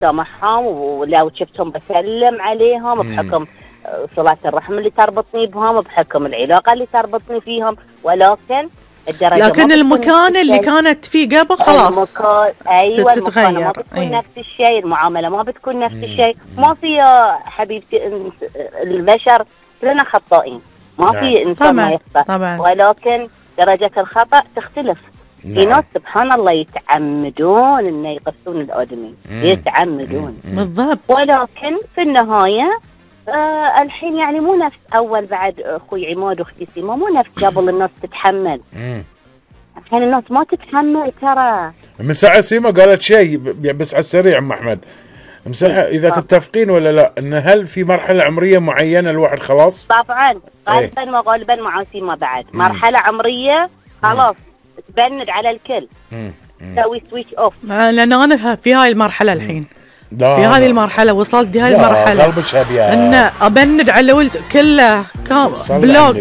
سامحهم، ولو شفتهم بسلم عليهم بحكم صلة الرحم اللي تربطني بهم، بحكم العلاقة اللي تربطني فيهم. ولكن الدرجة لكن المكان اللي كانت فيه قبل خلاص أيوة تتغير. المكان ما بتكون نفس الشيء، المعاملة ما بتكون نفس الشيء. ما في يا حبيبتي البشر كلنا خطائين، ما في إنسان ما يخطأ، ولكن درجة الخطأ تختلف. في ناس سبحان الله يتعمدون إنه يقصون الآدمين، يتعمدون بالضبط. ولكن في النهاية الحين يعني مو نفس أول، بعد أخوي عماد وأختي سيما مو نفس قبل. الناس تتحمل، الحين الناس ما تتحمل ترى. من ساعة سيما قالت شيء بس على السريع أم أحمد، مساحة إذا تتفقين ولا لا، إن هل في مرحلة عمرية معينة الواحد خلاص؟ طبعا غالبا وغالبا مع سيما بعد مرحلة عمرية خلاص تبند على الكل، تسوي سويتش اوف. لأن أنا في هاي المرحلة الحين، في هذه المرحلة وصلت هاي المرحلة ان ابند على ولد كله بلوك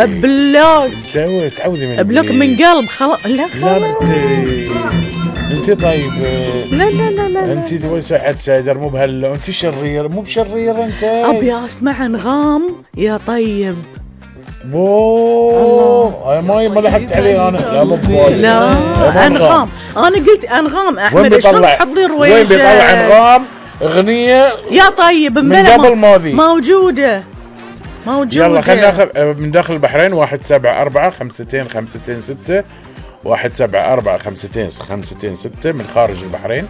بلوك من قلب خلاص. لا خلاص انت طيب. لا لا لا لا انت توسعت سايدر مو بهلا، انت شرير مو بشرير انت. ابي اسمع انغام يا طيب. اوه ما لحقت عليه انا. لا مو لا انغام، انا قلت انغام احمد شلون تحضر رويشه؟ وين بيطلع انغام اغنيه يا طيب من قبل ماضي موجوده. يلا خلينا ناخذ من داخل البحرين 174 52 52 6 174 52 52 6. من خارج البحرين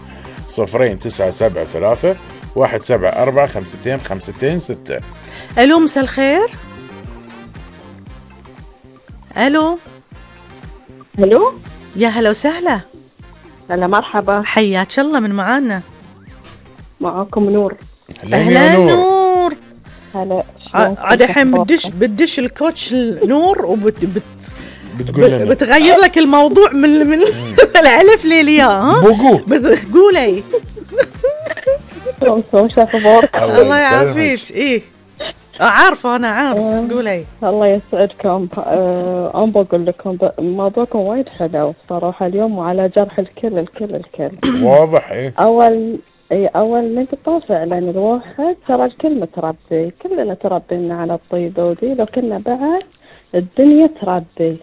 0973 174 52 52 6. الو مساء الخير. الو يا هلا وسهلا. هلا مرحبا، حياك الله. من معانا؟ معاكم نور. اهلا نور. هلا عاد الحين بتدش الكوتش نور بتقول لنا بتغير لك الموضوع من الالف للياء. ها قولي. الله يعافيك. ايه عارفه انا عارف. قولي. الله يسعدكم. انا بقول لكم موضوعكم وايد حلو صراحه اليوم، وعلى جرح الكل. واضح. ايه اول نقطه فعلا الواحد ترى الكل متربي، كلنا تربينا على الطيب ودي، لكن بعد الدنيا تربي.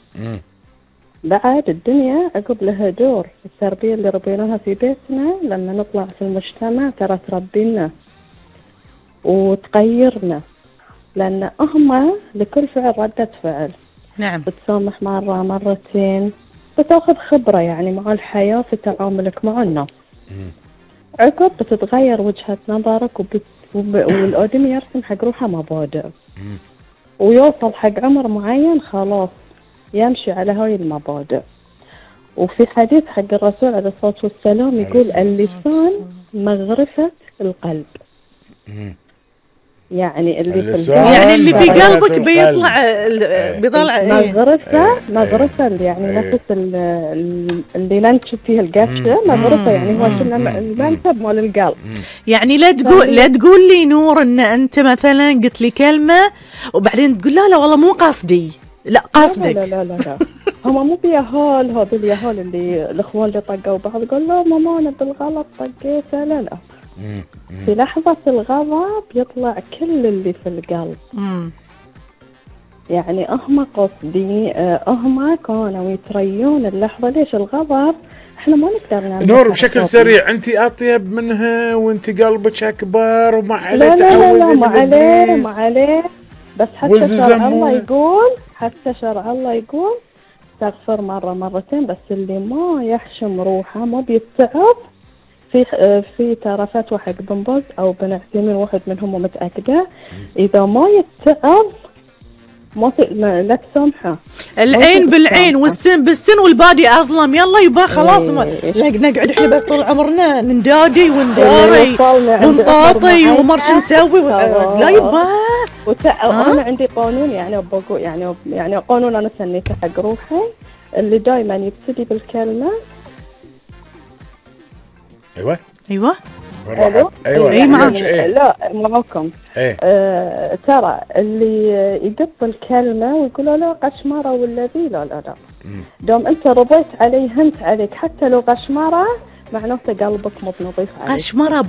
بعد الدنيا عقب لها دور. التربيه اللي ربيناها في بيتنا لما نطلع في المجتمع ترى تربينا وتغيرنا، لأن هم لكل فعل ردة فعل. نعم. بتسامح مرة مرتين، بتاخذ خبرة يعني مع الحياة في تعاملك مع الناس. عقب بتتغير وجهة نظرك والآدم يرسم حق روحه مبادئ، ويوصل حق عمر معين خلاص يمشي على هاي المبادئ. وفي حديث حق الرسول عليه الصلاة والسلام يقول اللسان مغرفة القلب. يعني اللي في يعني اللي في قلبك بيطلع مغرفة يعني نفس اللي ننشف فيه القفشة. مغرفة يعني هو المنسب مال القلب. يعني لا تقول لي نور ان انت مثلا قلت لي كلمة وبعدين تقول لا والله مو قصدي. لا قصدك. لا هم مو بيهال، هذول اليهال اللي الاخوان اللي طقوا بعض قال لا ماما انا بالغلط طقيته. لا في لحظة الغضب يطلع كل اللي في القلب. يعني هم قصدي هم كانوا يتريون اللحظة. ليش الغضب احنا ما نقدر نعمل نور بشكل سريع؟ انت اطيب منها وانت قلبك اكبر وما عليه لا ما عليه بس حتى شرع الله يقول تغفر مرة مرتين، بس اللي ما يحشم روحه ما بيتعب. في ترى فتوى حق بن باز او بن عثيمين واحد منهم متأكدة، إذا ما يتعب لا تسامحه. العين بالعين والسن بالسن والبادي أظلم. يلا يبا خلاص نقعد احنا بس طول عمرنا ندادي ونداري ونطاطي ومرش نسوي لا يبا. أنا عندي قانون يعني قانون أنا سنيته حق روحي، اللي دائما يبتدي بالكلمة. ايوه اي معك. لا معكم. ترى اللي يقط الكلمه ويقول لا قشمره والذي لا دوم انت رضيت عليه هنت عليك حتى لو قشمره معناته قلبك مو بنظيف عليك. قشمرة